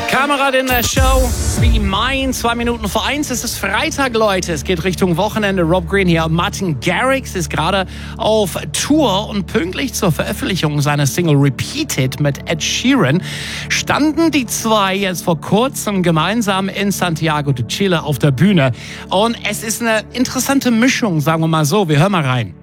Kamerad in der Show, Be Mine, 2 Minuten vor 1. Es ist Freitag, Leute. Es geht Richtung Wochenende. Rob Green hier. Martin Garrix ist gerade auf Tour und pünktlich zur Veröffentlichung seiner Single Repeated mit Ed Sheeran standen die zwei jetzt vor kurzem gemeinsam in Santiago de Chile auf der Bühne. Und es ist eine interessante Mischung, sagen wir mal so. Wir hören mal rein.